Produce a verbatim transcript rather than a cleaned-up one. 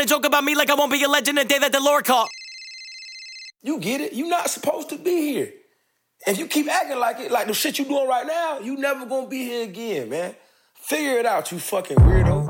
Joke about me like I won't be a legend the day that the Lord call. You get it? You not supposed to be here. If you keep acting like it, like the shit you doing right now, you never gonna be here again, man. Figure it out, you fucking weirdo.